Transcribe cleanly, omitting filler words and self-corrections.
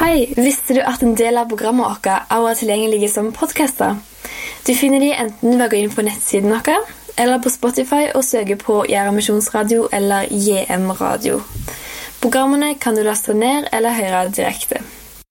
Hei, visste du at en del av programmet vårt også tilgjengelige som podcaster? Du finner de enten ved å gå inn på nettsiden vår, eller på Spotify og søke på Gjæra Misjonsradio eller JM Radio. Programmene kan du laste ned eller høre direkte.